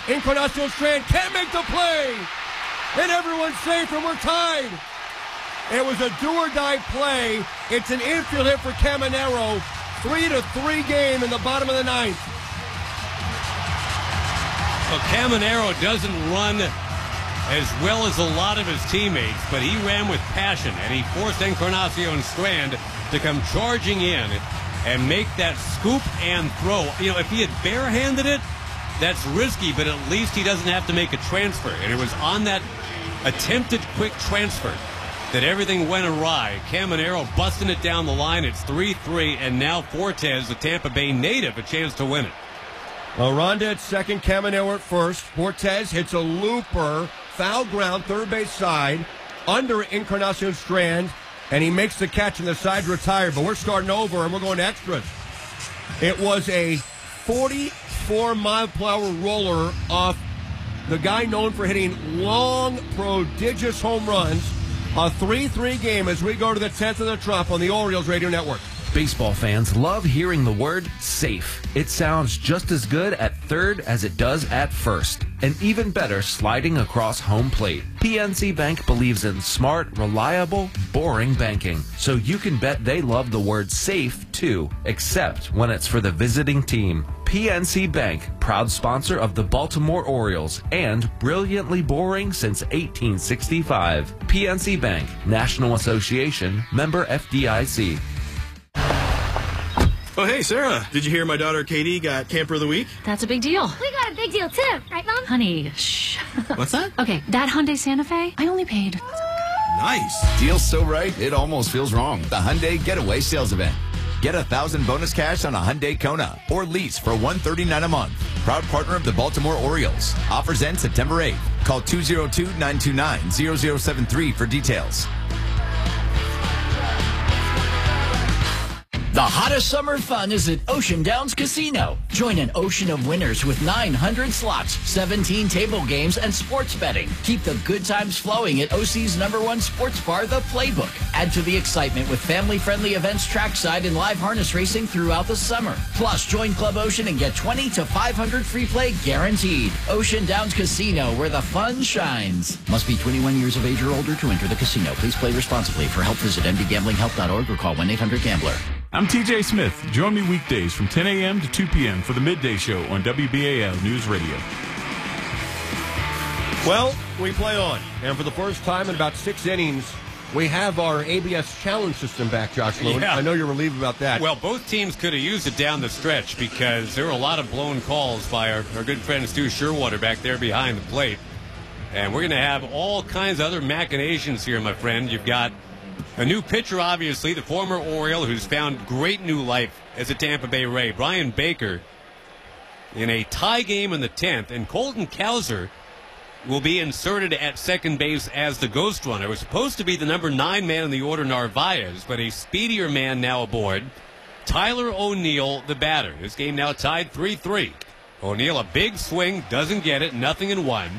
Encarnacion Strand can't make the play. And everyone's safe, and we're tied. It was a do-or-die play. It's an infield hit for Caminero. 3-3 game in the bottom of the ninth. Well, Caminero doesn't run as well as a lot of his teammates, but he ran with passion, and he forced Encarnacion Strand to come charging in and make that scoop and throw. You know, if he had barehanded it, that's risky, but at least he doesn't have to make a transfer. And it was on that attempted quick transfer that everything went awry. Caminero busting it down the line. It's 3-3, and now Fortes, the Tampa Bay native, a chance to win it. Ronda at second, Caminero at first. Fortes hits a looper, foul ground, third base side, under Encarnacion Strand, and he makes the catch and the side's retired. But we're starting over, and we're going to extras. It was a 44-mile-per-hour roller off the guy known for hitting long, prodigious home runs. A 3-3 game as we go to the 10th of the Trump on the Orioles Radio Network. Baseball fans love hearing the word safe. It sounds just as good at third as it does at first, and even better sliding across home plate. PNC Bank believes in smart, reliable, boring banking, so you can bet they love the word safe too, except when it's for the visiting team. PNC Bank, proud sponsor of the Baltimore Orioles and brilliantly boring since 1865. PNC Bank, National Association, member FDIC. Oh, hey, Sarah, did you hear my daughter Katie got Camper of the Week? That's a big deal. We got a big deal, too. Right, Mom? Honey, shh. What's that? Okay, that Hyundai Santa Fe, I only paid. Nice. Deal's so right, it almost feels wrong. The Hyundai Getaway Sales Event. Get $1,000 bonus cash on a Hyundai Kona or lease for $139 a month. Proud partner of the Baltimore Orioles. Offers end September 8th. Call 202-929-0073 for details. The hottest summer fun is at Ocean Downs Casino. Join an ocean of winners with 900 slots, 17 table games, and sports betting. Keep the good times flowing at OC's #1 sports bar, The Playbook. Add to the excitement with family-friendly events trackside and live harness racing throughout the summer. Plus, join Club Ocean and get 20 to 500 free play guaranteed. Ocean Downs Casino, where the fun shines. Must be 21 years of age or older to enter the casino. Please play responsibly. For help, visit mdgamblinghelp.org or call 1-800-GAMBLER. I'm TJ Smith. Join me weekdays from 10 a.m. to 2 p.m. for the Midday Show on WBAL News Radio. Well, we play on. And for the first time in about 6 innings, we have our ABS challenge system back, Josh Lewin. Yeah. I know you're relieved about that. Well, both teams could have used it down the stretch because there were a lot of blown calls by our good friend Stu Sherwater back there behind the plate. And we're going to have all kinds of other machinations here, my friend. You've got a new pitcher, obviously, the former Oriole, who's found great new life as a Tampa Bay Ray. Brian Baker in a tie game in the 10th, and Colton Cowser will be inserted at second base as the ghost runner. It was supposed to be the number 9 man in the order, Narvaez, but a speedier man now aboard. Tyler O'Neill, the batter. This game now tied 3-3. O'Neill, a big swing, doesn't get it, nothing in one.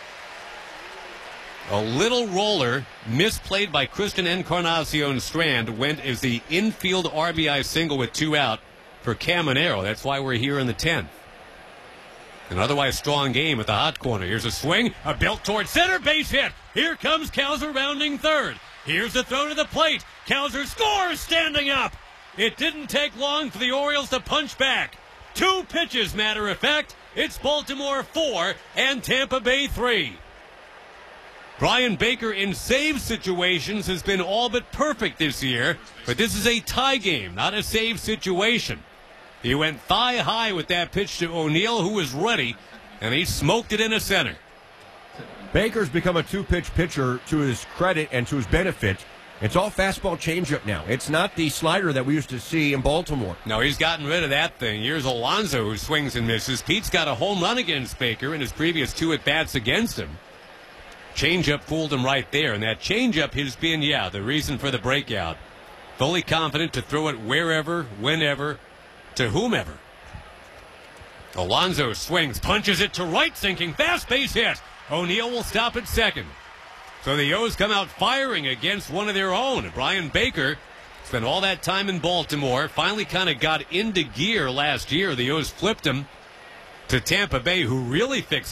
A little roller misplayed by Christian Encarnacion Strand went as the infield RBI single with 2 out for Caminero. That's why we're here in the 10th. An otherwise strong game at the hot corner. Here's a swing, a belt toward center, base hit. Here comes Cowser rounding third. Here's the throw to the plate. Cowser scores standing up. It didn't take long for the Orioles to punch back. 2 pitches, matter of fact. It's Baltimore 4 and Tampa Bay 3. Brian Baker in save situations has been all but perfect this year, but this is a tie game, not a save situation. He went thigh high with that pitch to O'Neill, who was ready, and he smoked it into center. Baker's become a 2-pitch pitcher to his credit and to his benefit. It's all fastball changeup now. It's not the slider that we used to see in Baltimore. No, he's gotten rid of that thing. Here's Alonso, who swings and misses. Pete's got a home run against Baker in his previous 2 at-bats against him. Changeup fooled him right there, and that changeup has been, the reason for the breakout. Fully confident to throw it wherever, whenever, to whomever. Alonso swings, punches it to right, sinking fast, base hit. O'Neill will stop at second. So the O's come out firing against one of their own. Brian Baker spent all that time in Baltimore, finally kind of got into gear last year. The O's flipped him to Tampa Bay, who really fixed